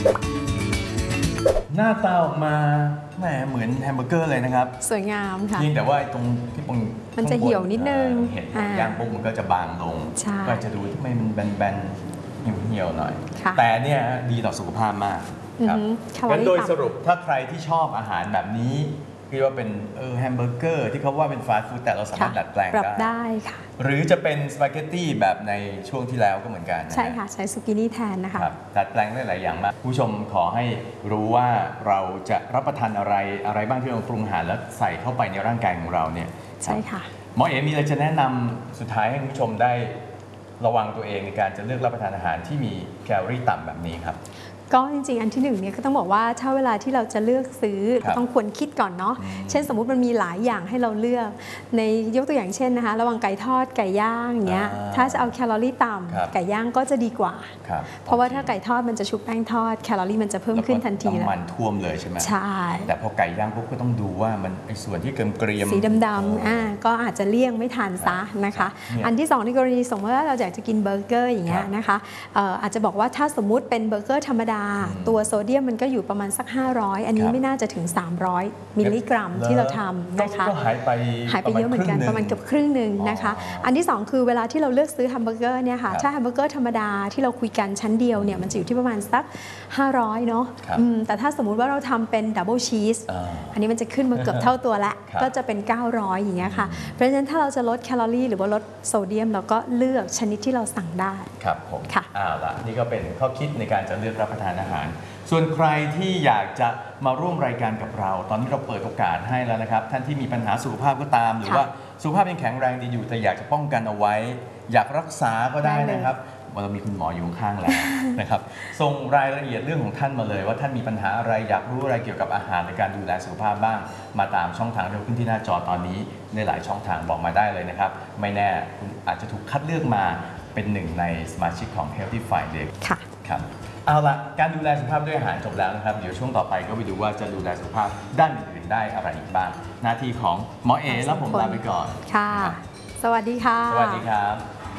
หน้าตาออกมาแหมเหมือนแฮมเบอร์เกอร์เลยนะครับสวยงามค่ะเพียงแต่ว่าตรงที่ตรงมันจะเหี่ยวนิดนึงเห็นย่างปุ๊บมันก็จะบางลงก็จะดูทำไมมันแบนๆเหี่ยวๆหน่อยแต่เนี่ยดีต่อสุขภาพมากครับงั้นโดยสรุปถ้าใครที่ชอบอาหารแบบนี้คิดว่าเป็นแฮมเบอร์เกอร์ที่เขาว่าเป็นฟาสต์ฟู้ดแต่เราสามารถดัดแปลงได้ค่ะหรือจะเป็นสปาเกตตี้แบบในช่วงที่แล้วก็เหมือนกันใช่ค่ะใช้ซุกินี่แทนนะคะดัดแปลงได้หลายอย่างมากผู้ชมขอให้รู้ว่าเราจะรับประทานอะไรบ้างที่เราปรุงอาหารแล้วใส่เข้าไปในร่างกายของเราเนี่ยใช่ค่ะหมอเอ๋มีอะไรจะแนะนำสุดท้ายให้คุณผู้ชมได้ระวังตัวเองในการจะเลือกรับประทานอาหารที่มีแคลอรี่ต่ำแบบนี้ครับก็จริงๆอันที่1เนี่ยก็ต้องบอกว่าถ้าเวลาที่เราจะเลือกซื้อต้องควรคิดก่อนเนาะเช่นสมมุติมันมีหลายอย่างให้เราเลือกในยกตัวอย่างเช่นนะคะระหว่างไก่ทอดไก่ย่างเงี้ยถ้าจะเอาแคลอรี่ต่ำไก่ย่างก็จะดีกว่าเพราะว่าถ้าไก่ทอดมันจะชุบแป้งทอดแคลอรี่มันจะเพิ่มขึ้นทันทีแล้วมันท่วมเลยใช่ไหมใช่แต่พอไก่ย่างปุ๊บก็ต้องดูว่ามันไอ้ส่วนที่เกรียมสีดำๆก็อาจจะเลี่ยงไม่ทานซะนะคะอันที่2ในกรณีสมมติว่าเราอยากจะกินเบอร์เกอร์อย่างเงี้ยนะคะอาจจะบอกว่าถ้าสมมุติเป็นเบอร์เกอร์ธรรมดาตัวโซเดียมมันก็อยู่ประมาณสัก500อันนี้ไม่น่าจะถึง300มิลลิกรัมที่เราทำนะคะก็หายไปเยอะเหมือนกันประมาณเกือบครึ่งหนึ่งนะคะอันที่2คือเวลาที่เราเลือกซื้อแฮมเบอร์เกอร์เนี่ยค่ะถ้าแฮมเบอร์เกอร์ธรรมดาที่เราคุยกันชั้นเดียวเนี่ยมันจะอยู่ที่ประมาณสัก500เนาะแต่ถ้าสมมุติว่าเราทำเป็นดับเบิลชีสอันนี้มันจะขึ้นมาเกือบเท่าตัวละก็จะเป็น900อย่างเงี้ยค่ะเพราะฉะนั้นถ้าเราจะลดแคลอรี่หรือว่าลดโซเดียมเราก็เลือกชนิดที่เราสั่งได้ครับผมละนี่ก็เป็นข้อคิดในการจะเลือกรับประทานอาหารส่วนใครที่อยากจะมาร่วมรายการกับเราตอนนี้เราเปิดโอกาสให้แล้วนะครับท่านที่มีปัญหาสุขภาพก็ตามหรือว่าสุขภาพยังแข็งแรงดีอยู่แต่อยากจะป้องกันเอาไว้อยากรักษาก็ได้นะครับเรามีคุณหมออยู่ข้างๆแล้วนะครับส่งรายละเอียดเรื่องของท่านมาเลยว่าท่านมีปัญหาอะไรอยากรู้อะไรเกี่ยวกับอาหารในการดูแลสุขภาพบ้างมาตามช่องทางที่ขึ้นที่หน้าจอตอนนี้ในหลายช่องทางบอกมาได้เลยนะครับไม่แน่คุณอาจจะถูกคัดเลือกมาเป็นหนึ่งในสมาชิกของ Healthy Friday ค่ะครับเอาละการดูแลสุขภาพด้วยอาหารจบแล้วนะครับเดี๋ยวช่วงต่อไปก็ไปดูว่าจะดูแลสุขภาพด้านอื่นๆได้อะไรอีกบ้างหน้าที่ของหมอเอแล้วผมลาไปก่อนค่ะสวัสดีค่ะสวัสดีครับ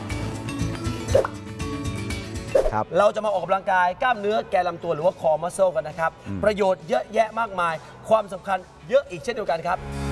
เราจะมาออกกำลังกายกล้ามเนื้อแกนลำตัวหรือว่าคอมัสเซลกันนะครับประโยชน์เยอะแยะมากมายความสำคัญเยอะอีกเช่นเดียวกันครับ